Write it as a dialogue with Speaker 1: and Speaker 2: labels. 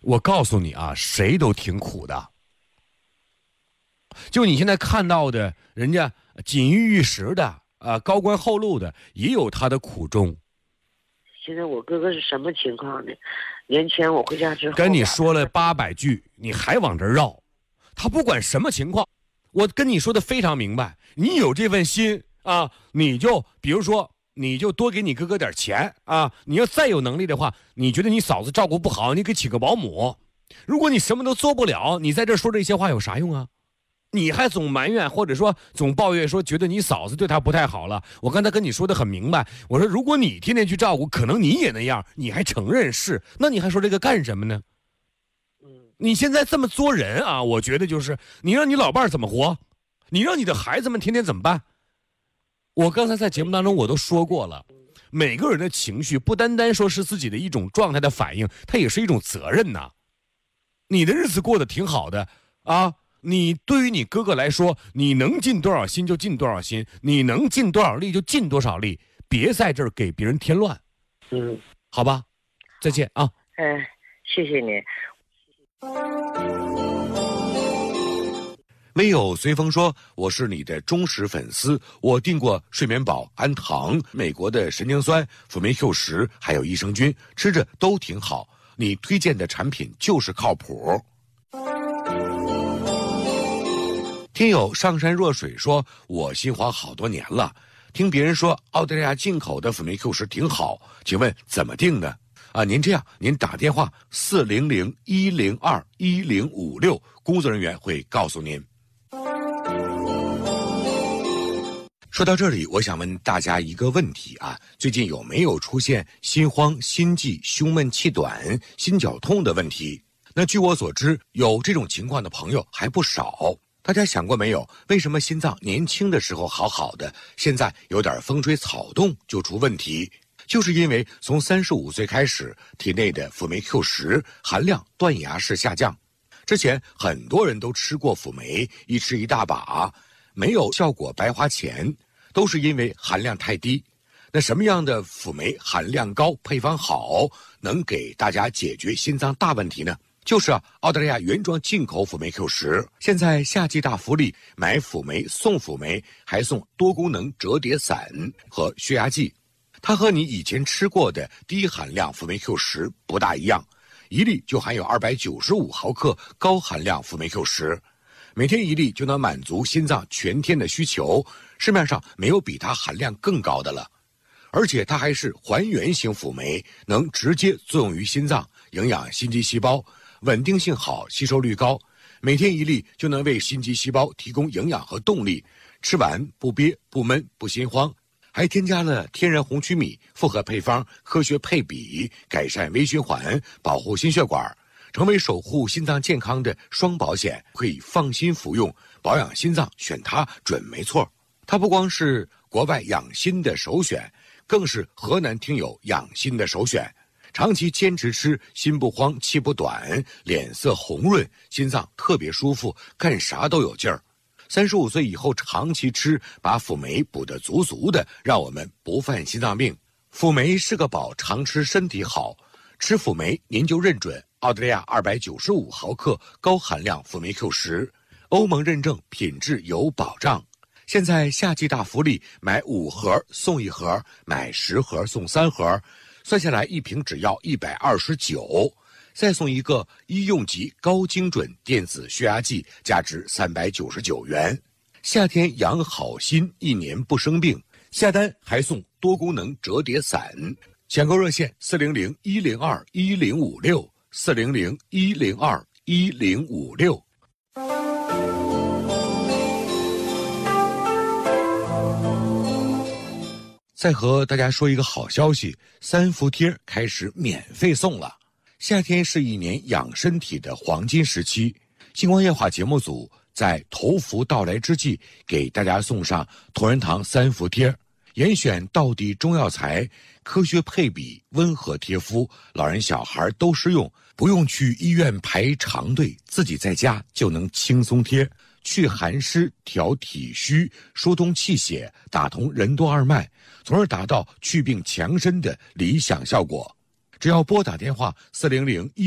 Speaker 1: 我告诉你啊，谁都挺苦的。就你现在看到的，人家锦衣玉食的高官厚禄的，也有他的苦衷。
Speaker 2: 现在我哥哥是什么情况呢？年前我回家之后，
Speaker 1: 跟你说了800句，你还往这绕。他不管什么情况，我跟你说的非常明白。你有这份心啊，你就比如说，你就多给你哥哥点钱啊。你要再有能力的话，你觉得你嫂子照顾不好，你给请个保姆。如果你什么都做不了，你在这说这些话有啥用啊？你还总埋怨，或者说总抱怨，说觉得你嫂子对他不太好了。我刚才跟你说的很明白，我说如果你天天去照顾，可能你也那样，你还承认是，那你还说这个干什么呢？你现在这么做人啊，我觉得就是你让你老伴儿怎么活，你让你的孩子们天天怎么办？我刚才在节目当中我都说过了，每个人的情绪不单单说是自己的一种状态的反应，它也是一种责任呐。你的日子过得挺好的啊。你对于你哥哥来说，你能尽多少心就尽多少心，你能尽多少力就尽多少力，别在这儿给别人添乱。好吧，再见啊。
Speaker 2: 谢谢你。
Speaker 1: 微友随风说，我是你的忠实粉丝，我订过睡眠宝、安糖、美国的神经酸、辅酶 Q10，还有益生菌，吃着都挺好，你推荐的产品就是靠谱。听友上山若水说，我新华好多年了，听别人说澳大利亚进口的辅酶 Q10挺好，请问怎么定呢？您这样，您打电话400-102-1056，工作人员会告诉您。说到这里，我想问大家一个问题啊，最近有没有出现心慌、心悸、胸闷气短、心绞痛的问题？那据我所知，有这种情况的朋友还不少。大家想过没有，为什么心脏年轻的时候好好的，现在有点风吹草动就出问题？就是因为从35岁开始，体内的辅酶 Q10 含量断崖式下降。之前很多人都吃过辅酶，一吃一大把，没有效果白花钱，都是因为含量太低。那什么样的辅酶含量高、配方好，能给大家解决心脏大问题呢？就是澳大利亚原装进口辅酶 Q10， 现在夏季大福利，买辅酶送辅酶，还送多功能折叠伞和血压计。它和你以前吃过的低含量辅酶 Q10 不大一样，一粒就含有295毫克高含量辅酶 Q10， 每天一粒就能满足心脏全天的需求，市面上没有比它含量更高的了。而且它还是还原型辅酶，能直接作用于心脏，营养心肌细胞，稳定性好，吸收率高，每天一粒就能为心肌细胞提供营养和动力，吃完不憋不闷不心慌。还添加了天然红曲米，复合配方，科学配比，改善微循环，保护心血管，成为守护心脏健康的双保险，可以放心服用，保养心脏选它准没错。它不光是国外养心的首选，更是河南听友养心的首选。长期坚持吃，心不慌，气不短，脸色红润，心脏特别舒服，干啥都有劲儿。35岁以后长期吃，把辅酶补得足足的，让我们不犯心脏病。辅酶是个宝，常吃身体好。吃辅酶您就认准澳大利亚295毫克高含量辅酶 Q10， 欧盟认证，品质有保障。现在夏季大福利，买5盒送1盒，买10盒送3盒，算下来一瓶只要129，再送一个医用级高精准电子血压计，价值399元。夏天养好心，1年不生病。下单还送多功能折叠伞。抢购热线400-102-1056 400-102-1056。再和大家说一个好消息，3伏贴开始免费送了。夏天是一年养身体的黄金时期，星光夜话节目组在头伏到来之际，给大家送上同仁堂3伏贴，严选道地中药材，科学配比，温和贴肤，老人小孩都适用，不用去医院排长队，自己在家就能轻松贴，去寒湿，调体虚，疏通气血，打通任督二脉，从而达到祛病强身的理想效果。只要拨打电话400